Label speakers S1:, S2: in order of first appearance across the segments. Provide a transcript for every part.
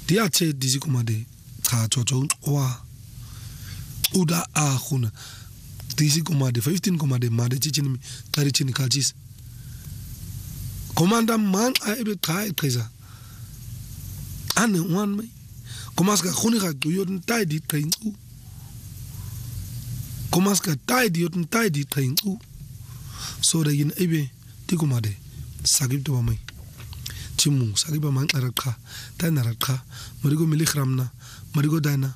S1: dia che disi komade cha chocho wa uda a khuna disi komade 15 komade made chichini qari chini kajis komanda man a ebe khai kheza ane wan mai komaska khuni ga yotn tai di train u komaska tai di yotn tai di train u so da yin ebe tikumade sagib to mai chimu sagiba man arakha ta narakha marigo milikhramna marigo dana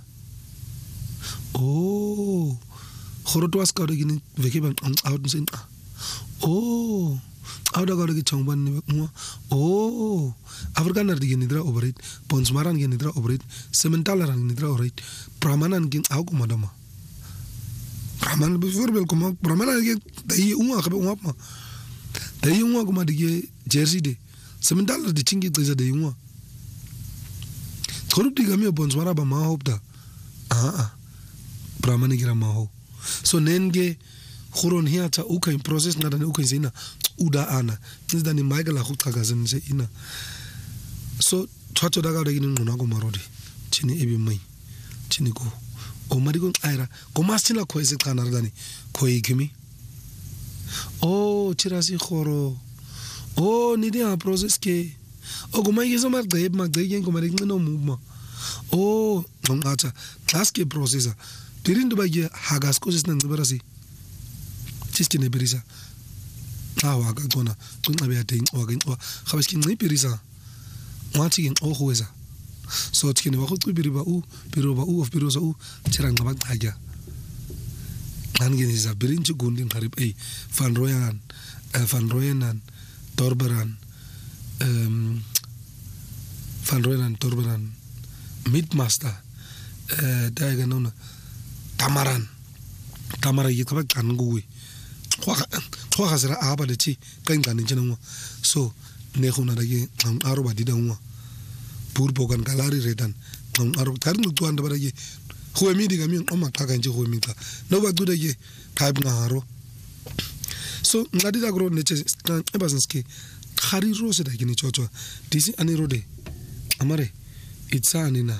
S1: oh khoroto aska ro gini veke ban out sin oh awda ga ro chongban ni mo oh afrikaner di gini dra operate ponsmaran gini dra operate sementalan gini dra operate pramanan gin au kumadama praman before bel kuma pramanan ge dai unwa ka unwa ma dai unwa kuma dige jersey de semental de chingi teza de unwa korup diga mi ponsmara ba ma hopda praman gira ma ho so nenge khoron hiata ukai process ngada ne ukai zina uda ana nzida ni maigala khutakazen se ina so thato daga de gini ngona ko marodi chini ebi mai chini ko o marigo aira ko masina ko ese kanar dani ko ikimi o chirasi khoro o ni dia process ke o ko mai yeso magde gen ko mari ngino muma o ngata class ke processor tirindu ba ge hagas ko sesna nzibarasi chistine berisa tawa ga gona kunqabe yade inqwa inqwa khabaski nqibirisa ngathi inqohweza so thini wa khucibiri ba u biro ba u of biro za u tshira ngaba qhaja ngangeniza birinchi gundi ngarib van royenan torberan van royenan torberan midmaster daga nona tamara yikaba kanguwe kwa khazira aba de chi qengqani njena so ne khuna dage aro ba didangwa pur bogan galari redan aro tarnu tuanda barage khwemi diga mi oma thaka nje khwemi ka no ba dudage type ngaro so ngadi da gro neche ebasinski khari rose da gini chocho disi ani rode amare itsani na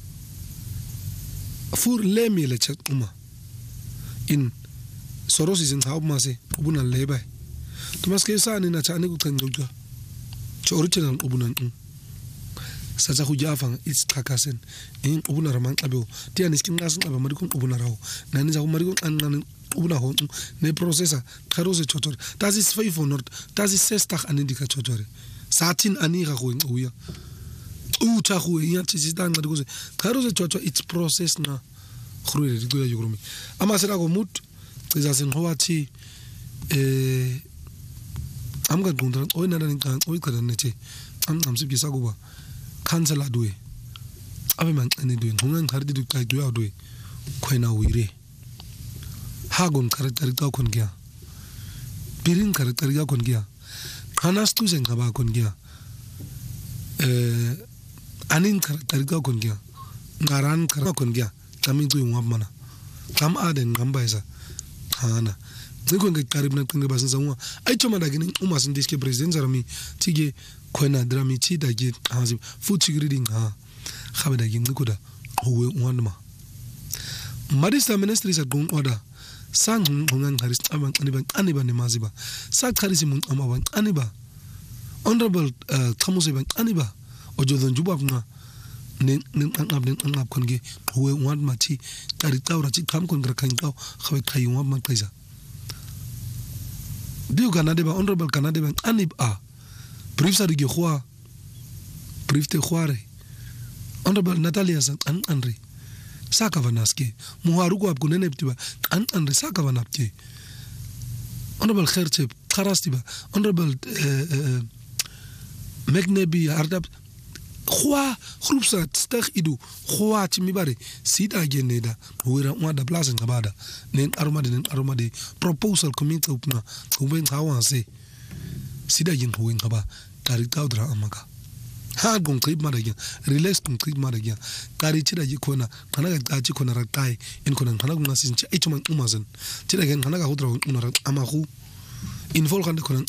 S1: fur lemi le chatuma in sorosi sin haubmase ubuna leba tumaske sani na chani kuqengqwa cho original ubuna sacha khujafanga isithakasen in ubuna ramanqabe tiani skinqasin qaba mari kun ubuna rawo nani za mari kun anqani ubuna ho ne processor kharose chotor das ist 500 das ist 60 anindika chotore satin aniga go uya uta go ya tsitanga dikuze kharose chotor it's process na khruile dikuya yugurumi amasela go mut izasin howathi amga gundra oyinana nqanqa oyiqala nethi amqamsibisa kuba cancel adwe abe manqene dwe ngonga ngharidi duqaqwe adwe khwena wire hagon karakter ka kon gya birin karakter ka kon gya khanas tu zen ngaba kon gya anin karakter ka kon gya ngaran ka kon gya kami tu ngwamana kam aden ngambaisa hana ngiko ngeqarib na qinga basenza uma ayithoma dakini uma sindiske president zarami tige khona drami chida ke hazi futhi reading ha khabe da ngiko da howe unwanma Marista ministry sa gung order sang ngongang haris abang aniba ne maziba sa kharisi mun amabang aniba honorable khamuse bang aniba ojodon jubab nga nen angab konge howe unwanma chi kari tawra chi kham kon gra khain kaw khawe khai unwanma kaisa Dio Canada ba honorable Canada ba anib a brief sa dige khwa brief te khware honorable Natalia san anri saka vanaske muharu ko abku nene btiba anri saka vanapke honorable khairche kharasti ba honorable magnebi ardab khwa khurupsa stakh idu khwa timibare sida geneda wira mwada plaza ngabada nen aromade proposal committee upna kuben khawanse sida yin huwen khaba tari tawdra amaka ha gon trip madagia relax gon trip madagia kari chida jikona kanaga gachi kona ratai in kona kanaga ngasinchi aichuma umazan chida gen kanaga hudra unara amahu in volkan kona